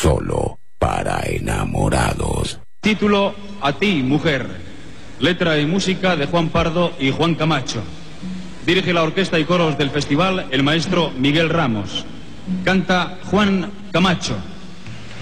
solo para enamorados. Título: A ti, mujer. Letra y música de Juan Pardo y Juan Camacho. Dirige la orquesta y coros del festival el maestro Miguel Ramos. Canta Juan Camacho.